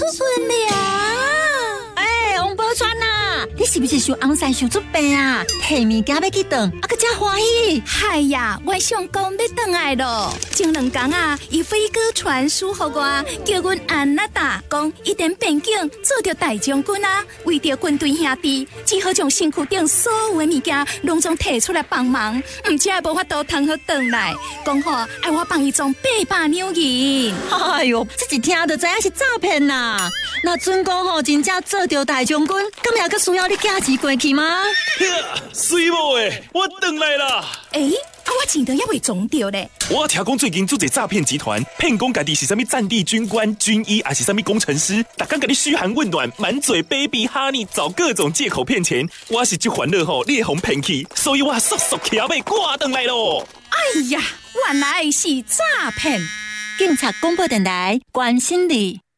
出分了。 王宝钏呐，你是不是想红山想出病啊？提物件要去转，个真欢喜。 嗨呀，我想讲要转来咯。前2天啊，伊飞哥传书给我，叫阮安娜达讲，一点边境做着大将军啊，为着军队兄弟，只好将身躯顶所有的物件拢总摕出来帮忙，唔只系无法度通好转来，讲好爱我帮伊装800两银。 哎呦，这一听就知影是诈骗啦！那准讲吼，真正做着大将军，咁也佫需要你寄钱过去吗？ 水某诶，我转来啦！ 我钱都还未装着咧。 我听讲最近做一诈骗集团，骗讲家己是啥物战地军官、军医，还是啥物工程师，逐天甲你嘘寒问暖，满嘴 baby honey， 找各种借口骗钱。我是这烦恼吼，你会互骗去，所以我速速起尾挂转来咯。 哎呀，原来是诈骗！ 警察广播电台关心你。